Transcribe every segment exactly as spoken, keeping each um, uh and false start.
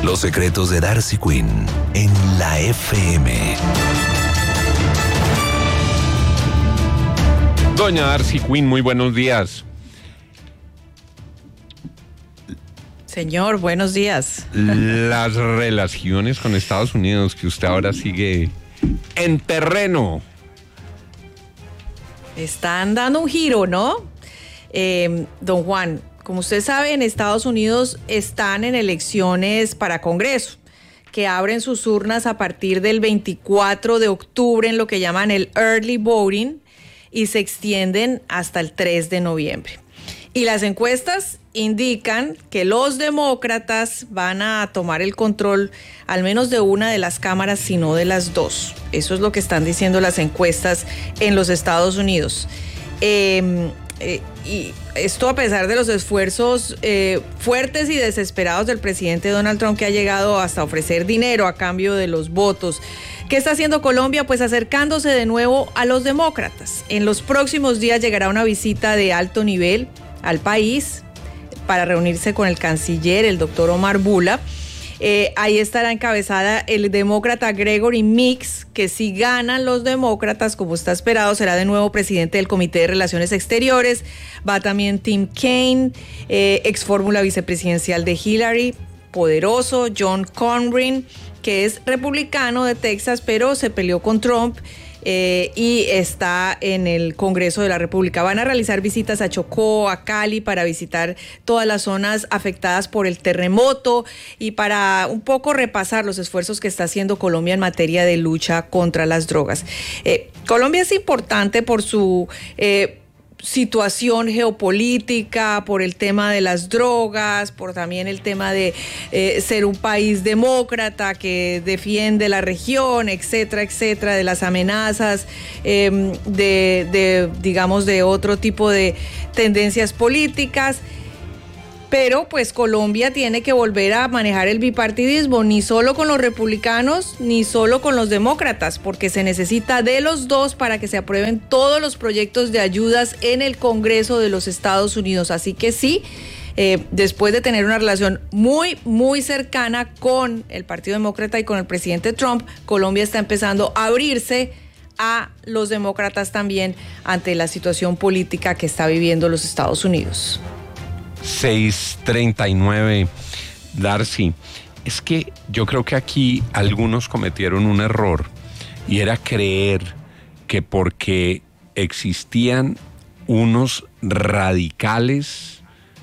Los secretos de Darcy Quinn en la F M. Doña Darcy Quinn, muy buenos días. Señor, buenos días. Las relaciones con Estados Unidos, que usted ahora sigue en terreno. Están dando un giro, ¿no? Eh, don Juan, como usted sabe, en Estados Unidos están en elecciones para Congreso, que abren sus urnas a partir del veinticuatro de octubre en lo que llaman el early voting y se extienden hasta el tres de noviembre. Y las encuestas indican que los demócratas van a tomar el control al menos de una de las cámaras, si no de las dos. Eso es lo que están diciendo las encuestas en los Estados Unidos. Eh, eh, y esto a pesar de los esfuerzos eh, fuertes y desesperados del presidente Donald Trump, que ha llegado hasta ofrecer dinero a cambio de los votos. ¿Qué está haciendo Colombia? Pues acercándose de nuevo a los demócratas. En los próximos días llegará una visita de alto nivel al país para reunirse con el canciller, el doctor Omar Bula. Eh, ahí estará encabezada el demócrata Gregory Meeks, que si ganan los demócratas, como está esperado, será de nuevo presidente del Comité de Relaciones Exteriores. Va también Tim Kaine, eh, ex fórmula vicepresidencial de Hillary, poderoso, John Cornyn, que es republicano de Texas, pero se peleó con Trump. Eh, y está en el Congreso de la República. Van a realizar visitas a Chocó, a Cali, para visitar todas las zonas afectadas por el terremoto y para un poco repasar los esfuerzos que está haciendo Colombia en materia de lucha contra las drogas. Eh, Colombia es importante por su eh, situación geopolítica, por el tema de las drogas, por también el tema de eh, ser un país demócrata que defiende la región, etcétera, etcétera, de las amenazas, eh, de, de, digamos, de otro tipo de tendencias políticas. Pero pues Colombia tiene que volver a manejar el bipartidismo, ni solo con los republicanos, ni solo con los demócratas, porque se necesita de los dos para que se aprueben todos los proyectos de ayudas en el Congreso de los Estados Unidos. Así que sí, eh, después de tener una relación muy, muy cercana con el Partido Demócrata y con el presidente Trump, Colombia está empezando a abrirse a los demócratas también ante la situación política que está viviendo los Estados Unidos. seis treinta y nueve, Darcy, es que yo creo que aquí algunos cometieron un error y era creer que porque existían unos radicales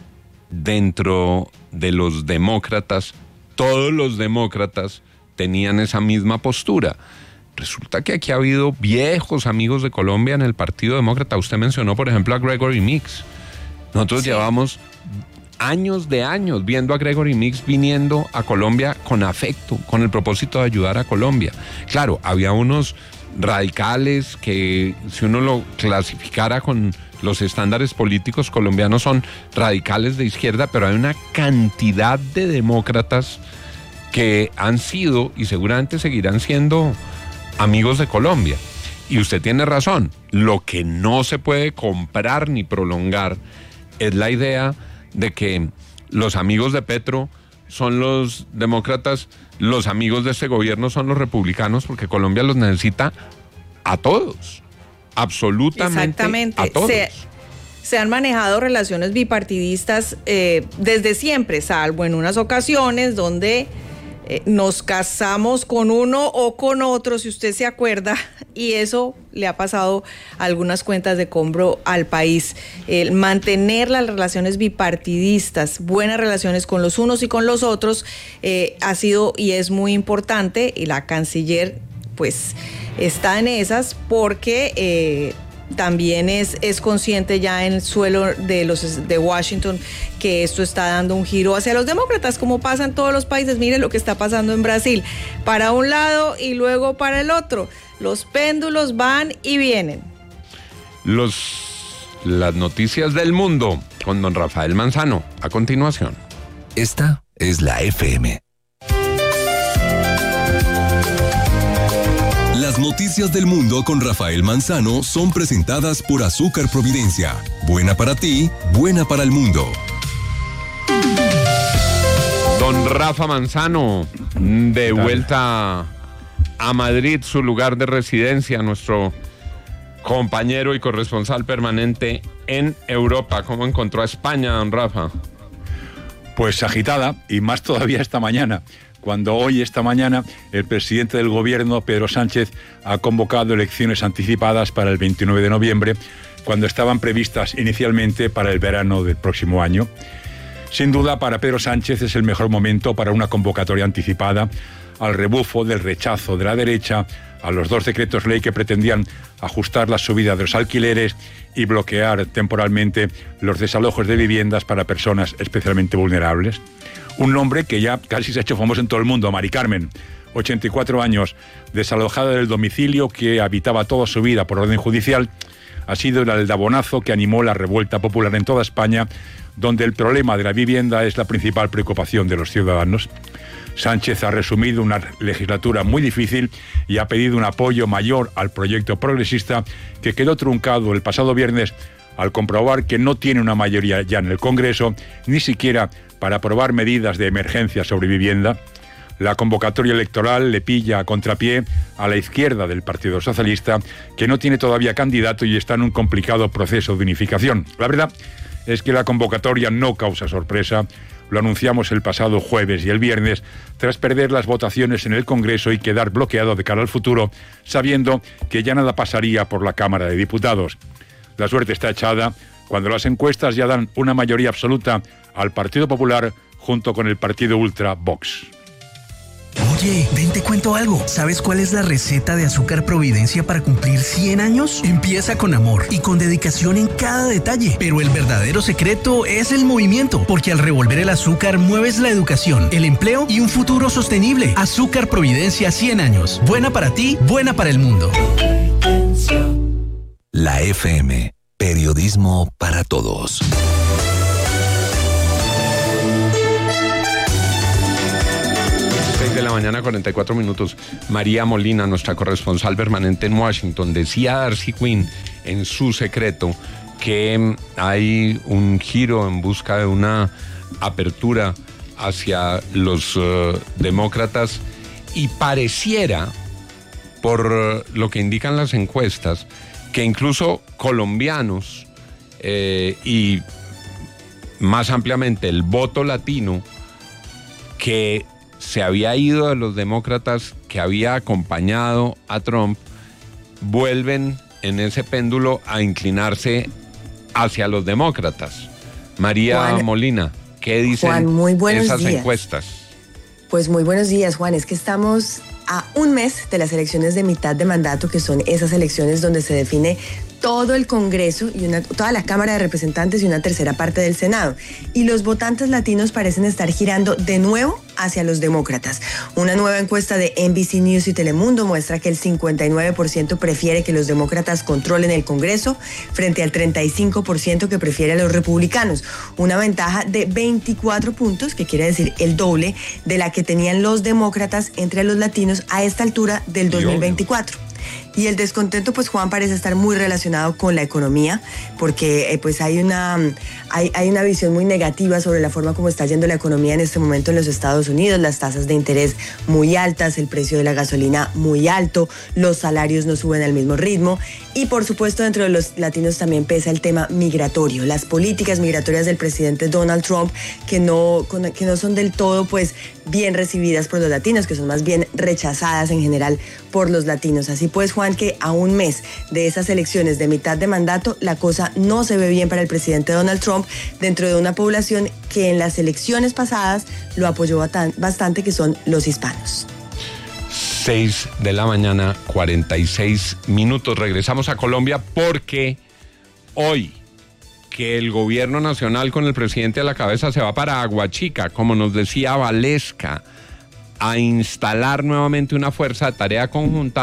dentro de los demócratas, todos los demócratas tenían esa misma postura. Resulta que aquí ha habido viejos amigos de Colombia en el Partido Demócrata. Usted mencionó, por ejemplo, a Gregory Meeks. Nosotros sí. llevamos años de años viendo a Gregory Meeks viniendo a Colombia con afecto, con el propósito de ayudar a Colombia. Claro, había unos radicales que, si uno lo clasificara con los estándares políticos colombianos, son radicales de izquierda, pero hay una cantidad de demócratas que han sido y seguramente seguirán siendo amigos de Colombia. Y usted tiene razón, lo que no se puede comprar ni prolongar es la idea de que los amigos de Petro son los demócratas, los amigos de este gobierno son los republicanos, porque Colombia los necesita a todos, absolutamente Exactamente. a todos. Se, se han manejado relaciones bipartidistas eh, desde siempre, salvo en unas ocasiones donde Eh, nos casamos con uno o con otro, si usted se acuerda, y eso le ha pasado a algunas cuentas de cobro al país. El mantener las relaciones bipartidistas, buenas relaciones con los unos y con los otros, eh, ha sido y es muy importante, y la canciller pues está en esas porque eh, también es, es consciente ya en el suelo de los de Washington que esto está dando un giro hacia los demócratas, como pasa en todos los países. Miren lo que está pasando en Brasil, para un lado y luego para el otro. Los péndulos van y vienen. Los, las noticias del mundo con don Rafael Manzano, a continuación. Esta es la F M. Las noticias del mundo con Rafael Manzano son presentadas por Azúcar Providencia. Buena para ti, buena para el mundo. Don Rafa Manzano, de vuelta a Madrid, su lugar de residencia, nuestro compañero y corresponsal permanente en Europa. ¿Cómo encontró a España, don Rafa? Pues agitada, y más todavía esta mañana, cuando hoy, esta mañana, el presidente del gobierno, Pedro Sánchez, ha convocado elecciones anticipadas para el veintinueve de noviembre, cuando estaban previstas inicialmente para el verano del próximo año. Sin duda, para Pedro Sánchez es el mejor momento para una convocatoria anticipada, al rebufo del rechazo de la derecha a los dos decretos ley que pretendían ajustar la subida de los alquileres y bloquear temporalmente los desalojos de viviendas para personas especialmente vulnerables. Un nombre que ya casi se ha hecho famoso en todo el mundo, Mari Carmen, ochenta y cuatro años, desalojada del domicilio que habitaba toda su vida por orden judicial, ha sido el aldabonazo que animó la revuelta popular en toda España, donde el problema de la vivienda es la principal preocupación de los ciudadanos. Sánchez ha resumido una legislatura muy difícil y ha pedido un apoyo mayor al proyecto progresista que quedó truncado el pasado viernes al comprobar que no tiene una mayoría ya en el Congreso, ni siquiera para aprobar medidas de emergencia sobre vivienda. La convocatoria electoral le pilla a contrapié a la izquierda del Partido Socialista, que no tiene todavía candidato y está en un complicado proceso de unificación. La verdad es que la convocatoria no causa sorpresa. Lo anunciamos el pasado jueves y el viernes, tras perder las votaciones en el Congreso y quedar bloqueado de cara al futuro, sabiendo que ya nada pasaría por la Cámara de Diputados. La suerte está echada cuando las encuestas ya dan una mayoría absoluta al Partido Popular junto con el partido ultra Vox. Oye, ven, te cuento algo. ¿Sabes cuál es la receta de Azúcar Providencia para cumplir cien años? Empieza con amor y con dedicación en cada detalle. Pero el verdadero secreto es el movimiento, porque al revolver el azúcar mueves la educación, el empleo y un futuro sostenible. Azúcar Providencia cien años. Buena para ti, buena para el mundo. La F M, periodismo para todos. De la mañana, cuarenta y cuatro minutos. María Molina, nuestra corresponsal permanente en Washington, decía a Darcy Quinn en Su Secreto que hay un giro en busca de una apertura hacia los uh, demócratas y pareciera, por uh, lo que indican las encuestas, que incluso colombianos eh, y más ampliamente el voto latino que se había ido de los demócratas, que había acompañado a Trump, vuelven en ese péndulo a inclinarse hacia los demócratas. María Juan, Molina, ¿qué dicen Juan, muy buenos esas días. encuestas? Pues muy buenos días, Juan. Es que estamos a un mes de las elecciones de mitad de mandato, que son esas elecciones donde se define todo el Congreso y una, toda la Cámara de Representantes y una tercera parte del Senado. Y los votantes latinos parecen estar girando de nuevo hacia los demócratas. Una nueva encuesta de N B C News y Telemundo muestra que el cincuenta y nueve por ciento prefiere que los demócratas controlen el Congreso frente al treinta y cinco por ciento que prefiere a los republicanos. Una ventaja de veinticuatro puntos, que quiere decir el doble de la que tenían los demócratas entre los latinos a esta altura del dos mil veinticuatro. Y el descontento, pues, Juan, parece estar muy relacionado con la economía, porque eh, pues hay una, hay, hay una visión muy negativa sobre la forma como está yendo la economía en este momento en los Estados Unidos, las tasas de interés muy altas, el precio de la gasolina muy alto, los salarios no suben al mismo ritmo y, por supuesto, dentro de los latinos también pesa el tema migratorio, las políticas migratorias del presidente Donald Trump que no, que no son del todo, pues, bien recibidas por los latinos, que son más bien rechazadas en general por los latinos. Así pues, Juan, que a un mes de esas elecciones de mitad de mandato, la cosa no se ve bien para el presidente Donald Trump dentro de una población que en las elecciones pasadas lo apoyó bastante, que son los hispanos. seis de la mañana, cuarenta y seis minutos. Regresamos a Colombia porque hoy que el gobierno nacional con el presidente a la cabeza se va para Aguachica, como nos decía Valesca, a instalar nuevamente una fuerza de tarea conjunta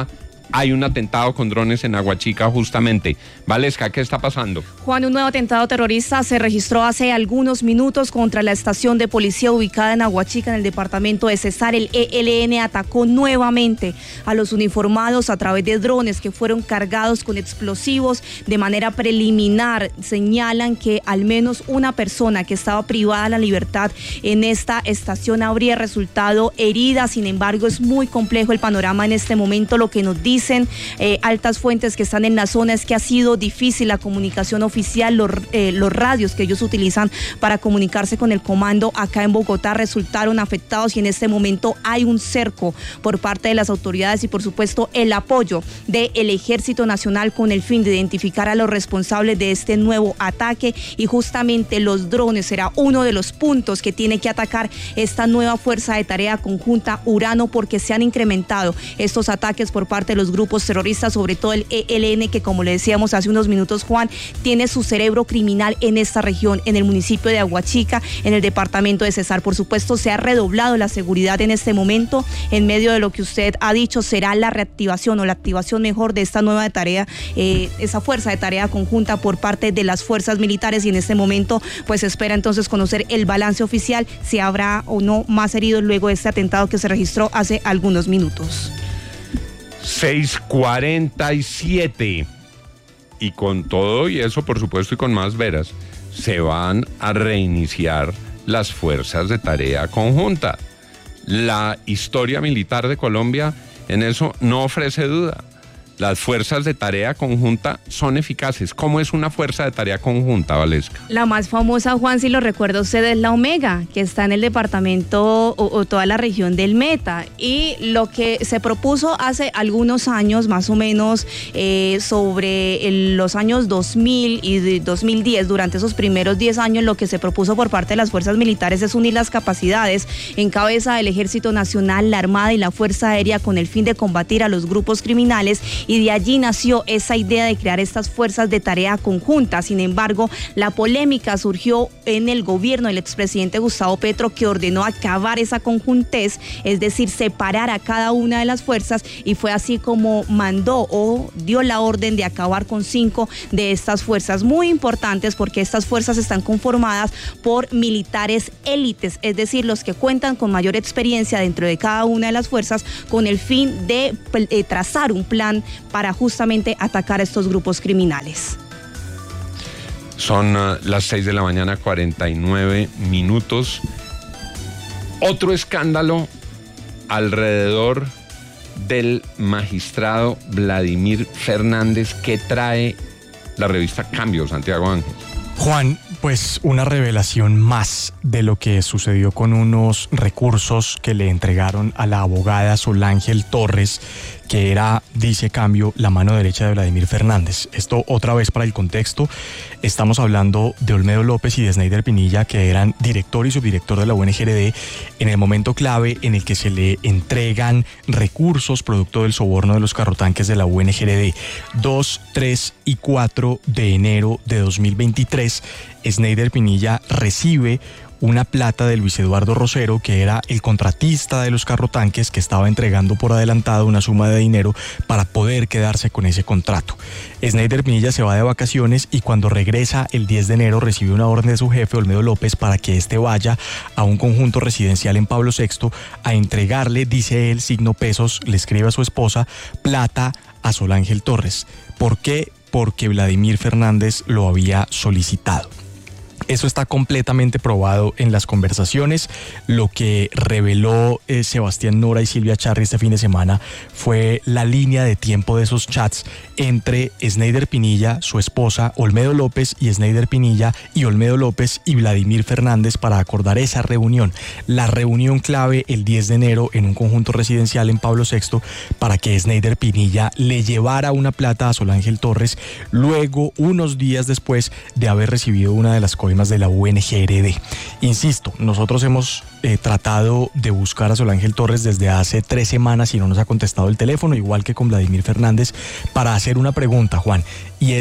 hay un atentado con drones en Aguachica justamente. Valesca, ¿qué está pasando? Juan, un nuevo atentado terrorista se registró hace algunos minutos contra la estación de policía ubicada en Aguachica, en el departamento de Cesar. El E L N atacó nuevamente a los uniformados a través de drones que fueron cargados con explosivos. De manera preliminar señalan que al menos una persona que estaba privada de la libertad en esta estación habría resultado herida. Sin embargo, es muy complejo el panorama en este momento. Lo que nos dicen eh, altas fuentes que están en la zona es que ha sido difícil la comunicación oficial. Los, eh, los radios que ellos utilizan para comunicarse con el comando acá en Bogotá resultaron afectados y en este momento hay un cerco por parte de las autoridades y por supuesto el apoyo del Ejército Nacional con el fin de identificar a los responsables de este nuevo ataque, y justamente los drones será uno de los puntos que tiene que atacar esta nueva fuerza de tarea conjunta Urano, porque se han incrementado estos ataques por parte de los grupos terroristas, sobre todo el E L N, que como le decíamos hace unos minutos, Juan, tiene su cerebro criminal en esta región, en el municipio de Aguachica, en el departamento de Cesar. Por supuesto, se ha redoblado la seguridad en este momento, en medio de lo que usted ha dicho será la reactivación o la activación mejor de esta nueva tarea, eh, esa fuerza de tarea conjunta por parte de las fuerzas militares, y en este momento pues se espera entonces conocer el balance oficial, si habrá o no más heridos luego de este atentado que se registró hace algunos minutos. seis cuarenta y siete. Y con todo y eso, por supuesto, y con más veras, se van a reiniciar las fuerzas de tarea conjunta. La historia militar de Colombia en eso no ofrece duda. Las fuerzas de tarea conjunta son eficaces. ¿Cómo es una fuerza de tarea conjunta, Valesca? La más famosa, Juan, si lo recuerda usted, es la Omega, que está en el departamento o, o toda la región del Meta. Y lo que se propuso hace algunos años, más o menos, eh, sobre el, los años dos mil y de dos mil diez, durante esos primeros diez años, lo que se propuso por parte de las fuerzas militares es unir las capacidades en cabeza del Ejército Nacional, la Armada y la Fuerza Aérea con el fin de combatir a los grupos criminales, y de allí nació esa idea de crear estas fuerzas de tarea conjunta. Sin embargo, la polémica surgió en el gobierno del expresidente Gustavo Petro, que ordenó acabar esa conjuntez, es decir, separar a cada una de las fuerzas, y fue así como mandó o dio la orden de acabar con cinco de estas fuerzas, muy importantes porque estas fuerzas están conformadas por militares élites, es decir, los que cuentan con mayor experiencia dentro de cada una de las fuerzas, con el fin de eh, trazar un plan para justamente atacar a estos grupos criminales. Son uh, las seis de la mañana, cuarenta y nueve minutos. Otro escándalo alrededor del magistrado Vladimir Fernández que trae la revista Cambio, Santiago Ángel. Juan, pues una revelación más de lo que sucedió con unos recursos que le entregaron a la abogada Solángel Torres, que era, dice Cambio, la mano derecha de Vladimir Fernández. Esto otra vez para el contexto, estamos hablando de Olmedo López y de Sneider Pinilla, que eran director y subdirector de la U N G R D, en el momento clave en el que se le entregan recursos producto del soborno de los carrotanques de la U N G R D. dos, tres y cuatro de enero de dos mil veintitrés, Sneider Pinilla recibe una plata de Luis Eduardo Rosero, que era el contratista de los carrotanques, que estaba entregando por adelantado una suma de dinero para poder quedarse con ese contrato. Sneider Pinilla se va de vacaciones y cuando regresa el diez de enero recibe una orden de su jefe, Olmedo López, para que éste vaya a un conjunto residencial en Pablo sexto a entregarle, dice él, signo pesos, le escribe a su esposa, plata a Solángel Torres. ¿Por qué? Porque Vladimir Fernández lo había solicitado. Eso está completamente probado en las conversaciones. Lo que reveló eh, Sebastián Nora y Silvia Charri este fin de semana fue la línea de tiempo de esos chats entre Sneider Pinilla, su esposa, Olmedo López, y Sneider Pinilla y Olmedo López y Vladimir Fernández para acordar esa reunión. La reunión clave el diez de enero en un conjunto residencial en Pablo sexto para que Sneider Pinilla le llevara una plata a Solángel Torres, luego, unos días después de haber recibido una de las coimas de la U N G R D. Insisto, nosotros hemos eh, tratado de buscar a Solángel Torres desde hace tres semanas y no nos ha contestado el teléfono, igual que con Vladimir Fernández, para hacer una pregunta, Juan, y es: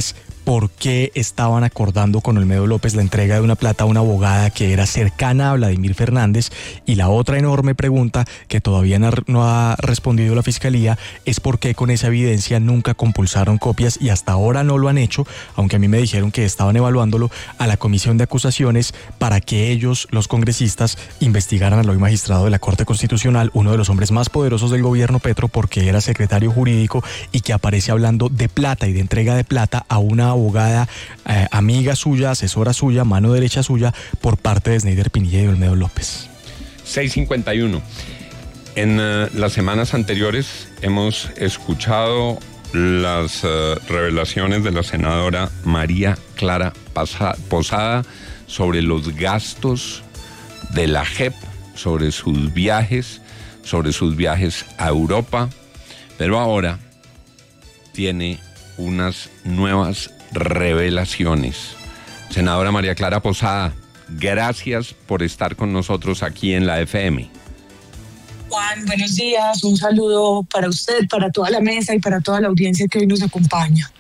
por qué estaban acordando con Olmedo López la entrega de una plata a una abogada que era cercana a Vladimir Fernández. Y la otra enorme pregunta que todavía no ha respondido la Fiscalía es por qué con esa evidencia nunca compulsaron copias y hasta ahora no lo han hecho, aunque a mí me dijeron que estaban evaluándolo, a la Comisión de Acusaciones para que ellos, los congresistas, investigaran al hoy magistrado de la Corte Constitucional, uno de los hombres más poderosos del gobierno Petro porque era secretario jurídico y que aparece hablando de plata y de entrega de plata a una abogada eh, amiga suya, asesora suya, mano derecha suya por parte de Sneider Pinilla y Olmedo López. seis cincuenta y uno. En uh, las semanas anteriores hemos escuchado las uh, revelaciones de la senadora María Clara Posada sobre los gastos de la J E P, sobre sus viajes, sobre sus viajes a Europa, pero ahora tiene unas nuevas revelaciones. Senadora María Clara Posada, gracias por estar con nosotros aquí en la F M. Juan, buenos días, un saludo para usted, para toda la mesa y para toda la audiencia que hoy nos acompaña.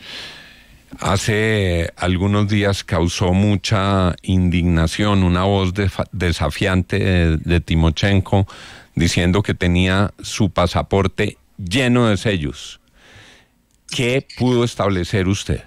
Hace algunos días causó mucha indignación una voz desafiante de, de Timochenko diciendo que tenía su pasaporte lleno de sellos. ¿Qué pudo establecer usted?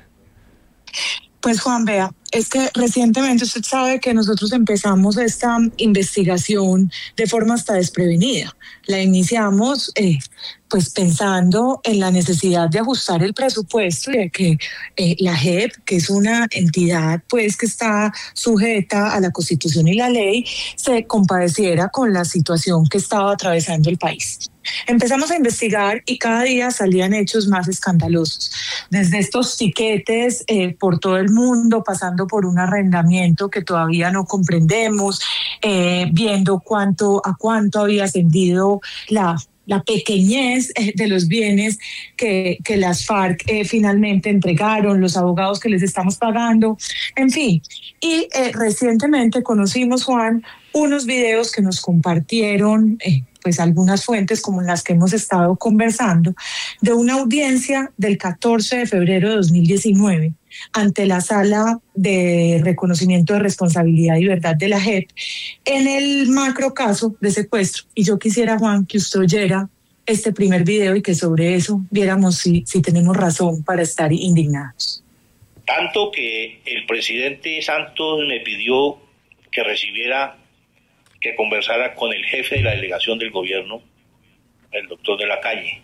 Pues Juan, vea, es que recientemente usted sabe que nosotros empezamos esta investigación de forma hasta desprevenida. La iniciamos eh, pues pensando en la necesidad de ajustar el presupuesto y de que eh, la J E P, que es una entidad pues que está sujeta a la Constitución y la ley, se compadeciera con la situación que estaba atravesando el país. Empezamos a investigar y cada día salían hechos más escandalosos. Desde estos tiquetes eh, por todo el mundo, pasando por un arrendamiento que todavía no comprendemos, eh, viendo cuánto a cuánto había ascendido la la pequeñez de los bienes que, que las FARC eh, finalmente entregaron, los abogados que les estamos pagando, en fin. Y eh, recientemente conocimos, Juan, unos videos que nos compartieron eh, pues algunas fuentes como las que hemos estado conversando, de una audiencia del catorce de febrero de dos mil diecinueve ante la Sala de Reconocimiento de Responsabilidad y Verdad de la J E P en el macro caso de secuestro. Y yo quisiera, Juan, que usted oyera este primer video y que sobre eso viéramos si, si tenemos razón para estar indignados. Tanto que el presidente Santos me pidió que recibiera, que conversara con el jefe de la delegación del gobierno, el doctor de la Calle.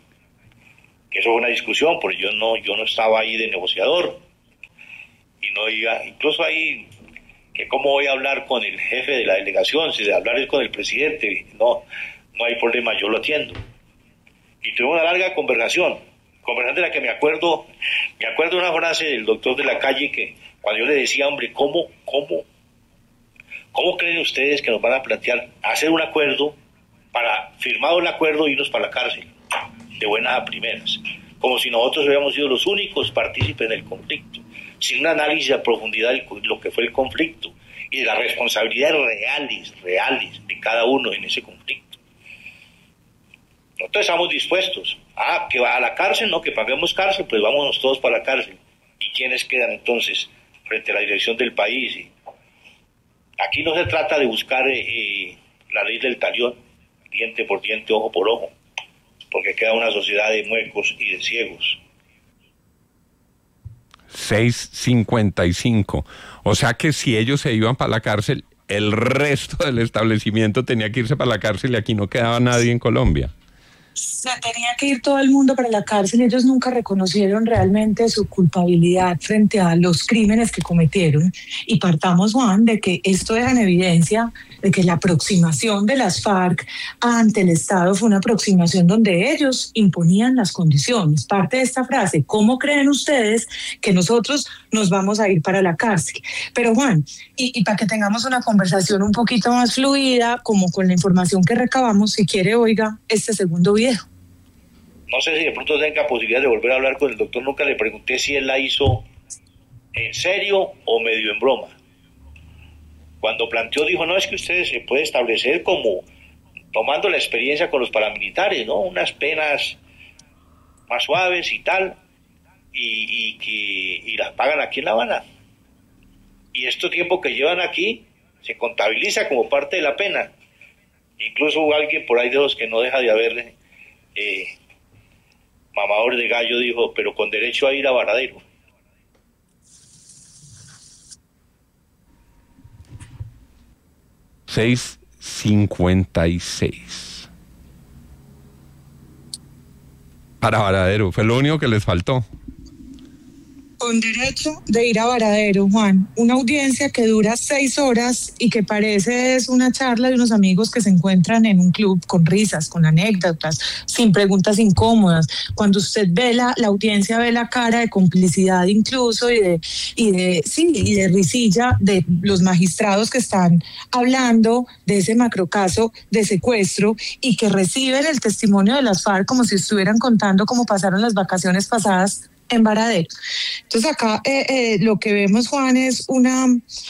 Que eso fue una discusión, porque yo no, yo no estaba ahí de negociador. Y no iba, incluso ahí, que cómo voy a hablar con el jefe de la delegación, si de hablar es con el presidente, no, no hay problema, yo lo atiendo. Y tuve una larga conversación, conversación de la que me acuerdo, me acuerdo de una frase del doctor de la Calle que cuando yo le decía, hombre, ¿cómo, cómo, cómo creen ustedes que nos van a plantear hacer un acuerdo para, firmado el acuerdo, irnos para la cárcel, de buenas a primeras? Como si nosotros hubiéramos sido los únicos partícipes del conflicto, sin un análisis a profundidad de lo que fue el conflicto y de las responsabilidades reales, reales de cada uno en ese conflicto. Nosotros estamos dispuestos a que va a la cárcel, no que paguemos cárcel, pues vámonos todos para la cárcel. ¿Y quiénes quedan entonces frente a la dirección del país? Aquí no se trata de buscar eh, la ley del talión, diente por diente, ojo por ojo, porque queda una sociedad de muecos y de ciegos. seis cincuenta y cinco. O sea que si ellos se iban para la cárcel, el resto del establecimiento tenía que irse para la cárcel y aquí no quedaba nadie en Colombia. Se tenía que ir todo el mundo para la cárcel. Ellos nunca reconocieron realmente su culpabilidad frente a los crímenes que cometieron. Y partamos, Juan, de que esto deja en evidencia de que la aproximación de las FARC ante el Estado fue una aproximación donde ellos imponían las condiciones. Parte de esta frase, ¿cómo creen ustedes que nosotros nos vamos a ir para la cárcel? Pero Juan, y, y para que tengamos una conversación un poquito más fluida, como con la información que recabamos, si quiere, oiga este segundo video. No sé si de pronto tenga posibilidad de volver a hablar con el doctor. Nunca le pregunté si él la hizo en serio o medio en broma. Cuando planteó, dijo, no, es que ustedes se puede establecer como tomando la experiencia con los paramilitares, ¿no? Unas penas más suaves y tal. y, y, que, y las pagan aquí en La Habana. Y este tiempo que llevan aquí se contabiliza como parte de la pena. Incluso hubo alguien por ahí de los que no deja de haber eh, mamador de gallo, dijo, pero con derecho a ir a Varadero. seis cincuenta y seis. Para Varadero, fue lo único que les faltó. Con derecho de ir a Varadero, Juan. Una audiencia que dura seis horas y que parece es una charla de unos amigos que se encuentran en un club con risas, con anécdotas, sin preguntas incómodas. Cuando usted ve la, la audiencia, ve la cara de complicidad incluso y de, y de, sí, y de risilla de los magistrados que están hablando de ese macrocaso de secuestro y que reciben el testimonio de las FARC como si estuvieran contando cómo pasaron las vacaciones pasadas en Varadero. Entonces acá eh, eh, lo que vemos, Juan, es una,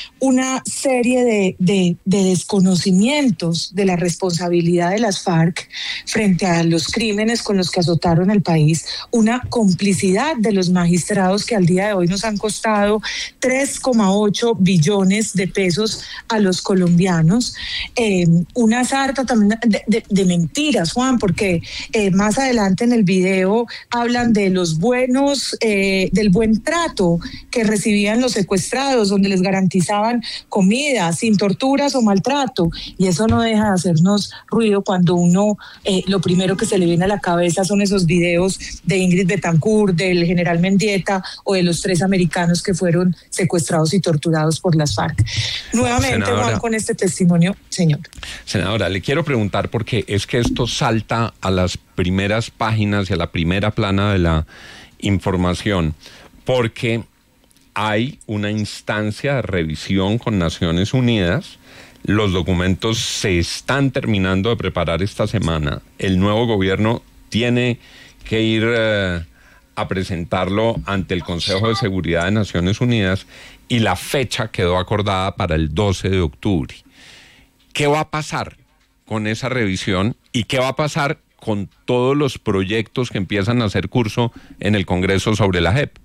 una serie de, de, de desconocimientos de la responsabilidad de las FARC frente a los crímenes con los que azotaron el país, una complicidad de los magistrados que al día de hoy nos han costado tres coma ocho billones de pesos a los colombianos, eh, una sarta también de, de, de mentiras, Juan, porque eh, más adelante en el video hablan de los buenos Eh, del buen trato que recibían los secuestrados, donde les garantizaban comida sin torturas o maltrato, y eso no deja de hacernos ruido cuando uno eh, lo primero que se le viene a la cabeza son esos videos de Ingrid Betancourt, del general Mendieta o de los tres americanos que fueron secuestrados y torturados por las FARC. Nuevamente, senadora, Juan, con este testimonio, señor. Senadora, le quiero preguntar porque es que esto salta a las primeras páginas y a la primera plana de la información, porque hay una instancia de revisión con Naciones Unidas, los documentos se están terminando de preparar esta semana, el nuevo gobierno tiene que ir eh, a presentarlo ante el Consejo de Seguridad de Naciones Unidas y la fecha quedó acordada para el doce de octubre. ¿Qué va a pasar con esa revisión y qué va a pasar con todos los proyectos que empiezan a hacer curso en el Congreso sobre la J E P?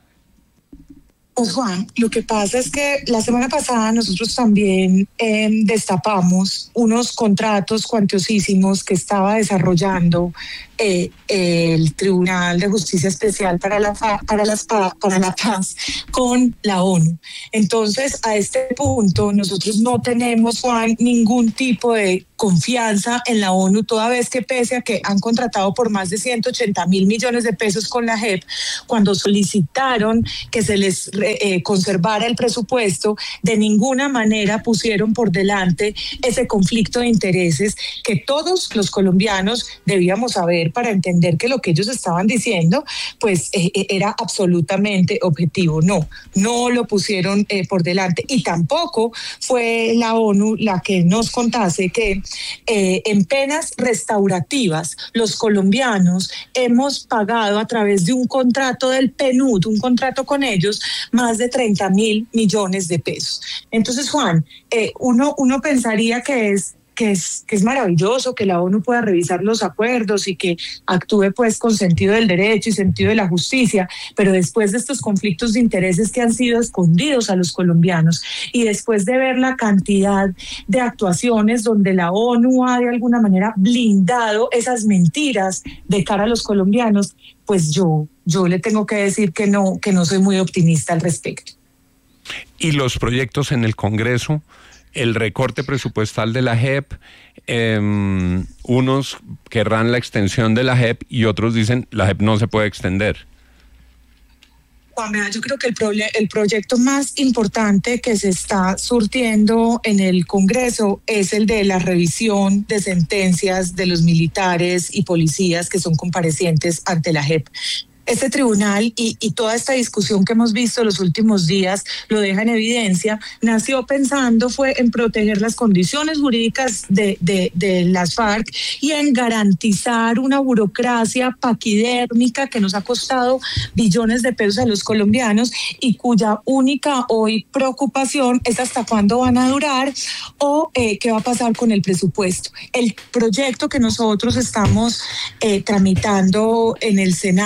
Pues Juan, lo que pasa es que la semana pasada nosotros también eh, destapamos unos contratos cuantiosísimos que estaba desarrollando eh, el Tribunal de Justicia Especial para la, para, las, para la Paz con la ONU. Entonces, a este punto nosotros no tenemos, Juan, ningún tipo de confianza en la ONU, toda vez que pese a que han contratado por más de ciento ochenta mil millones de pesos con la J E P, cuando solicitaron que se les eh, conservara el presupuesto, de ninguna manera pusieron por delante ese conflicto de intereses que todos los colombianos debíamos saber para entender que lo que ellos estaban diciendo pues eh, era absolutamente objetivo. No, no lo pusieron eh, por delante, y tampoco fue la ONU la que nos contase que Eh, en penas restaurativas los colombianos hemos pagado a través de un contrato del P N U D, un contrato con ellos, más de treinta mil millones de pesos. Entonces, Juan, eh, uno, uno pensaría que es Que es, que es maravilloso que la ONU pueda revisar los acuerdos y que actúe pues con sentido del derecho y sentido de la justicia, pero después de estos conflictos de intereses que han sido escondidos a los colombianos y después de ver la cantidad de actuaciones donde la ONU ha de alguna manera blindado esas mentiras de cara a los colombianos, pues yo, yo le tengo que decir que no, que no soy muy optimista al respecto. ¿Y los proyectos en el Congreso? El recorte presupuestal de la J E P, eh, unos querrán la extensión de la J E P y otros dicen la J E P no se puede extender. Juan, yo creo que el, proye- el proyecto más importante que se está surtiendo en el Congreso es el de la revisión de sentencias de los militares y policías que son comparecientes ante la J E P. Este tribunal y, y toda esta discusión que hemos visto los últimos días lo deja en evidencia, nació pensando fue en proteger las condiciones jurídicas de, de, de las FARC y en garantizar una burocracia paquidérmica que nos ha costado billones de pesos a los colombianos y cuya única hoy preocupación es hasta cuándo van a durar o eh, qué va a pasar con el presupuesto. El proyecto que nosotros estamos eh, tramitando en el Senado, que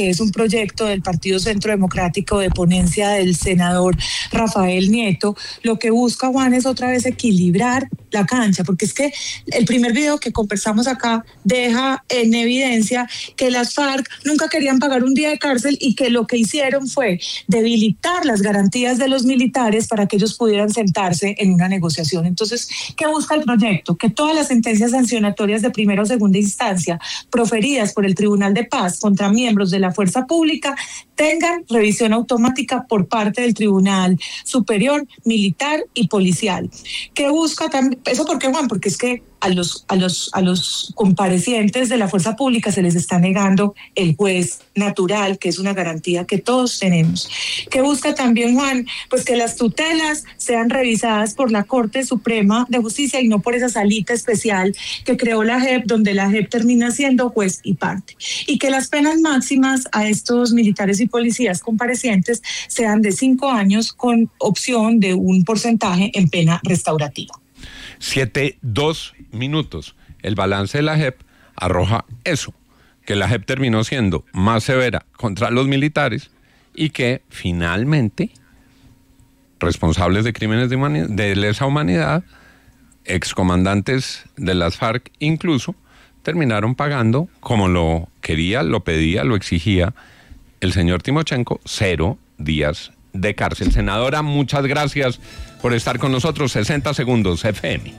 que es un proyecto del Partido Centro Democrático de ponencia del senador Rafael Nieto, lo que busca, Juan, es otra vez equilibrar la cancha, porque es que el primer video que conversamos acá deja en evidencia que las FARC nunca querían pagar un día de cárcel y que lo que hicieron fue debilitar las garantías de los militares para que ellos pudieran sentarse en una negociación. Entonces, ¿qué busca el proyecto? Que todas las sentencias sancionatorias de primera o segunda instancia proferidas por el Tribunal de Paz contra miembros de la fuerza pública tengan revisión automática por parte del Tribunal Superior Militar y Policial. ¿Qué busca también? ¿Eso por qué, Juan? Porque es que a los, a los, a los comparecientes de la fuerza pública se les está negando el juez natural, que es una garantía que todos tenemos. ¿Qué busca también, Juan? Pues que las tutelas sean revisadas por la Corte Suprema de Justicia y no por esa salita especial que creó la J E P, donde la J E P termina siendo juez y parte. Y que las penas máximas a estos militares y policías comparecientes sean de cinco años con opción de un porcentaje en pena restaurativa. Siete, dos minutos. El balance de la J E P arroja eso, que la J E P terminó siendo más severa contra los militares y que finalmente responsables de crímenes de, humanidad, de lesa humanidad, excomandantes de las FARC incluso, terminaron pagando, como lo quería, lo pedía, lo exigía el señor Timochenko, cero días de cárcel. Senadora, muchas gracias por estar con nosotros. sesenta segundos F M.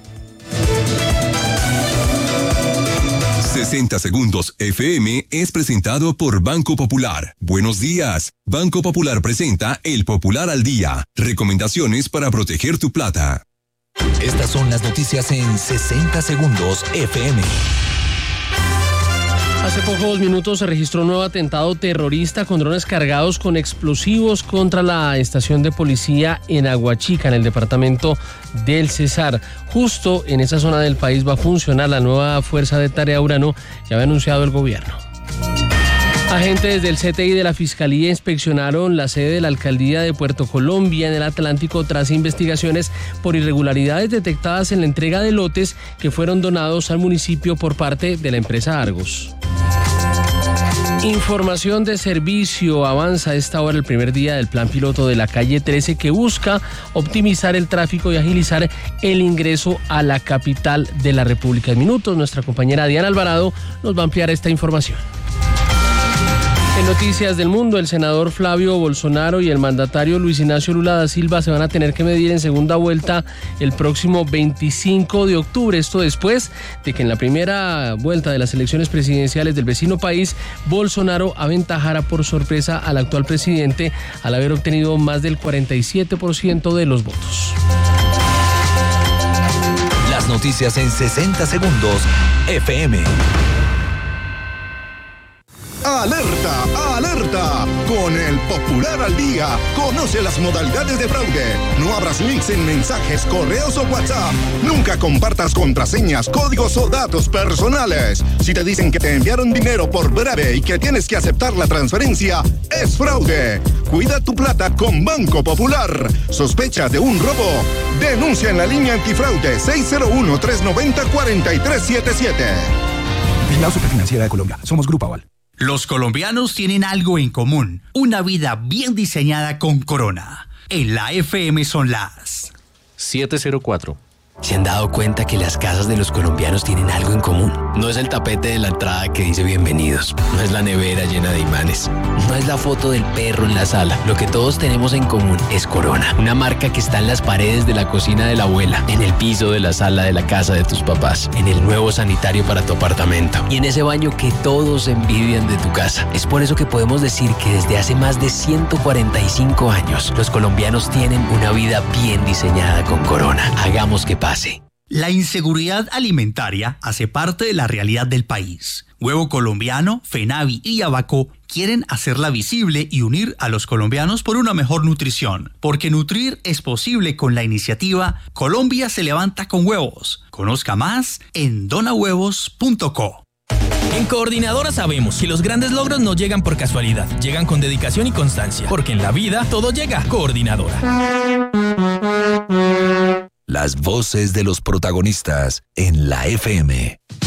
sesenta segundos F M es presentado por Banco Popular. Buenos días. Banco Popular presenta El Popular al Día. Recomendaciones para proteger tu plata. Estas son las noticias en sesenta segundos F M. Hace pocos minutos se registró un nuevo atentado terrorista con drones cargados con explosivos contra la estación de policía en Aguachica, en el departamento del Cesar. Justo en esa zona del país va a funcionar la nueva fuerza de tarea Urano que había anunciado el gobierno. Agentes del C T I de la Fiscalía inspeccionaron la sede de la Alcaldía de Puerto Colombia en el Atlántico tras investigaciones por irregularidades detectadas en la entrega de lotes que fueron donados al municipio por parte de la empresa Argos. Información de servicio. Avanza a esta hora el primer día del plan piloto de la calle trece que busca optimizar el tráfico y agilizar el ingreso a la capital de la República. En minutos, nuestra compañera Diana Alvarado nos va a ampliar esta información. En noticias del mundo, el senador Flavio Bolsonaro y el mandatario Luis Ignacio Lula da Silva se van a tener que medir en segunda vuelta el próximo veinticinco de octubre. Esto después de que en la primera vuelta de las elecciones presidenciales del vecino país, Bolsonaro aventajara por sorpresa al actual presidente al haber obtenido más del cuarenta y siete por ciento de los votos. Las noticias en sesenta segundos F M. ¡Alerta! ¡Alerta! Con el Popular al Día, conoce las modalidades de fraude. No abras links en mensajes, correos o WhatsApp. Nunca compartas contraseñas, códigos o datos personales. Si te dicen que te enviaron dinero por breve y que tienes que aceptar la transferencia, es fraude. Cuida tu plata con Banco Popular. ¿Sospecha de un robo? Denuncia en la línea antifraude seis cero uno, tres nueve cero, cuatro tres siete siete. Vigilado Superfinanciera de Colombia. Somos Grupo Aval. Los colombianos tienen algo en común, una vida bien diseñada con Corona. En la F M son las siete cero cuatro. ¿Se han dado cuenta que las casas de los colombianos tienen algo en común? No es el tapete de la entrada que dice bienvenidos, no es la nevera llena de imanes, no es la foto del perro en la sala. Lo que todos tenemos en común es Corona, una marca que está en las paredes de la cocina de la abuela, en el piso de la sala de la casa de tus papás, en el nuevo sanitario para tu apartamento y en ese baño que todos envidian de tu casa. Es por eso que podemos decir que desde hace más de ciento cuarenta y cinco años, los colombianos tienen una vida bien diseñada con Corona. Hagamos que pase. La inseguridad alimentaria hace parte de la realidad del país. Huevo Colombiano, FENAVI y Abaco quieren hacerla visible y unir a los colombianos por una mejor nutrición. Porque nutrir es posible con la iniciativa Colombia se levanta con huevos. Conozca más en donahuevos punto co. En Coordinadora sabemos que los grandes logros no llegan por casualidad, llegan con dedicación y constancia, porque en la vida todo llega. Coordinadora. Las voces de los protagonistas en la F M.